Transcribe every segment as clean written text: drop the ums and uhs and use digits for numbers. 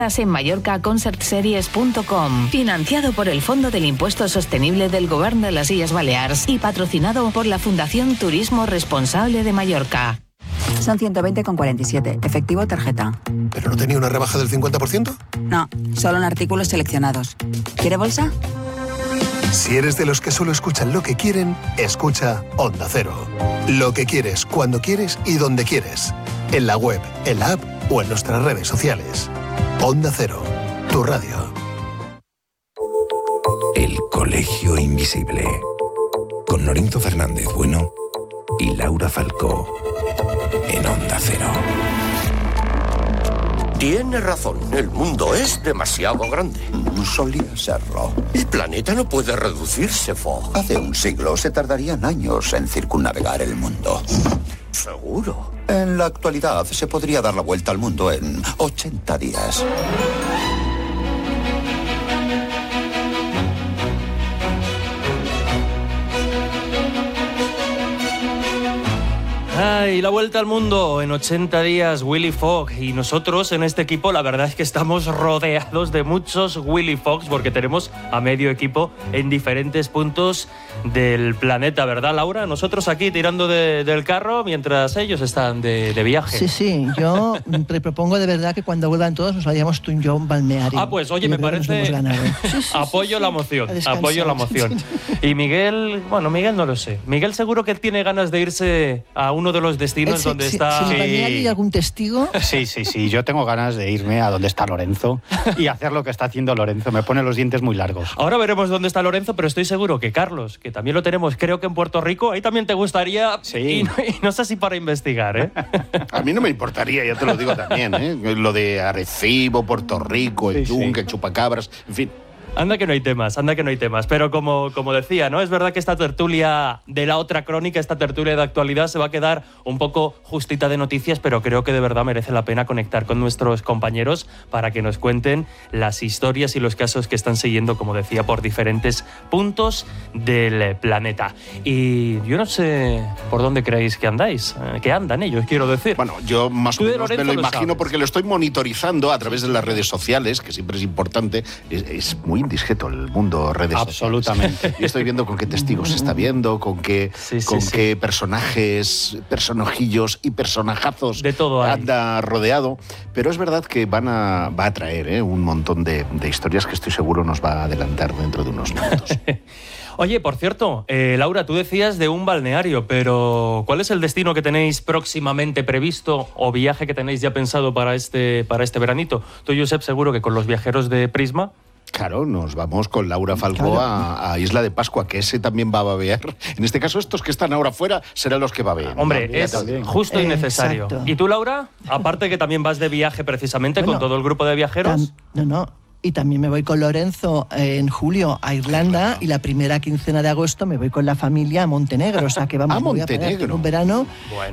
En mallorcaconcertseries.com, financiado por el Fondo del Impuesto Sostenible del Govern de las Illes Balears y patrocinado por la Fundación Turismo Responsable de Mallorca. Son 120,47, efectivo tarjeta. ¿Pero no tenía una rebaja del 50%? No, solo en artículos seleccionados. ¿Quiere bolsa? Si eres de los que solo escuchan lo que quieren, escucha Onda Cero. Lo que quieres, cuando quieres y donde quieres. En la web, en la app o en nuestras redes sociales. Onda Cero, tu radio. El Colegio Invisible. Con Norinto Fernández Bueno y Laura Falcó. En Onda Cero. Tiene razón, el mundo es demasiado grande. Solía serlo. El planeta no puede reducirse, Fogg. Hace un siglo se tardarían años en circunnavegar el mundo. ¿Seguro? En la actualidad se podría dar la vuelta al mundo en 80 días. Ay, la vuelta al mundo en 80 días, Willy Fogg. Y nosotros en este equipo, la verdad es que estamos rodeados de muchos Willy Foggs, porque tenemos a medio equipo en diferentes puntos del planeta, ¿verdad, Laura? Nosotros aquí tirando del carro mientras ellos están de viaje. Sí, yo te propongo de verdad que cuando vuelvan todos nos vayamos tú y yo a un balneario. Ah, pues oye, me parece... Apoyo la moción, apoyo la moción. Y Miguel, bueno, Miguel no lo sé. Miguel seguro que tiene ganas de irse a uno de los destinos donde está... ¿En el balneario hay algún testigo? Sí, yo tengo ganas de irme a donde está Lorenzo y hacer lo que está haciendo Lorenzo. Me pone los dientes muy largos. Ahora veremos dónde está Lorenzo, pero estoy seguro que Carlos, que también lo tenemos, creo que en Puerto Rico, ahí también te gustaría, y no sé si para investigar, ¿eh? A mí no me importaría, ya te lo digo también, ¿eh? Lo de Arecibo, Puerto Rico, el Yunque, el Chupacabras, en fin. Anda que no hay temas, pero como decía, ¿no? Es verdad que esta tertulia de la otra crónica, esta tertulia de actualidad se va a quedar un poco justita de noticias, pero creo que de verdad merece la pena conectar con nuestros compañeros para que nos cuenten las historias y los casos que están siguiendo, como decía, por diferentes puntos del planeta. Y yo no sé por dónde creéis que andáis, que andan ellos, quiero decir. Bueno, yo más o menos me lo imagino sabes, porque lo estoy monitorizando a través de las redes sociales, que siempre es importante. Es muy indiscreto el mundo redes Absolutamente. sociales. Y estoy viendo con qué testigos se está viendo, con qué personajes, personajillos y personajazos de todo anda rodeado. Pero es verdad que va a traer un montón de historias que estoy seguro nos va a adelantar dentro de unos minutos. Oye, por cierto, Laura, tú decías de un balneario, pero ¿cuál es el destino que tenéis próximamente previsto o viaje que tenéis ya pensado para este veranito? Tú, Josep, seguro que con los viajeros de Prisma... Claro, nos vamos con Laura Falcó a Isla de Pascua, que ese también va a babear. En este caso, estos que están ahora fuera serán los que babeen. Hombre, es justo y necesario. Exacto. ¿Y tú, Laura? Aparte que también vas de viaje precisamente con todo el grupo de viajeros. Y también me voy con Lorenzo en julio a Irlanda y la primera quincena de agosto me voy con la familia a Montenegro. O sea que vamos, tengo un verano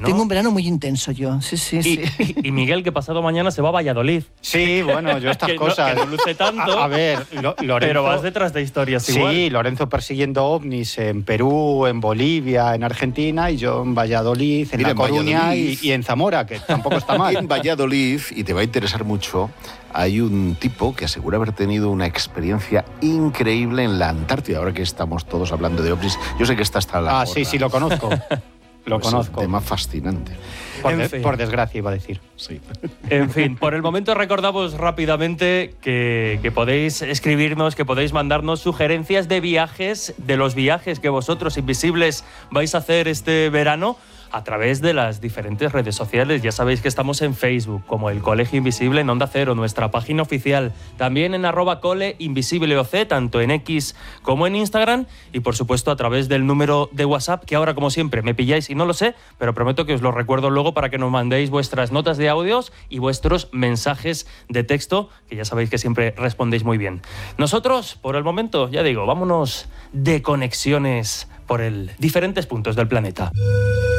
muy intenso yo. Sí. Y Miguel, que pasado mañana se va a Valladolid. Sí, bueno, yo estas cosas... Que no luce tanto. A ver, Lorenzo... Pero vas detrás de historias igual. Sí, Lorenzo persiguiendo ovnis en Perú, en Bolivia, en Argentina, y yo en Valladolid, en La Coruña y en Zamora, que tampoco está mal. En Valladolid, y te va a interesar mucho, hay un tipo que asegura haber tenido una experiencia increíble en la Antártida. Ahora que estamos todos hablando de ovnis, yo sé que está hasta la... Sí, lo conozco. Lo conozco. Es un tema fascinante. Por desgracia, iba a decir. Sí. En fin, por el momento recordamos rápidamente que podéis escribirnos, que podéis mandarnos sugerencias de viajes, de los viajes que vosotros, invisibles, vais a hacer este verano, a través de las diferentes redes sociales. Ya sabéis que estamos en Facebook como El Colegio Invisible en Onda Cero, nuestra página oficial, también en @coleinvisibleoc, tanto en X como en Instagram, y por supuesto a través del número de WhatsApp, que ahora como siempre me pilláis y no lo sé, pero prometo que os lo recuerdo luego para que nos mandéis vuestras notas de audios y vuestros mensajes de texto, que ya sabéis que siempre respondéis muy bien. Nosotros, por el momento, ya digo, vámonos de conexiones por diferentes puntos del planeta.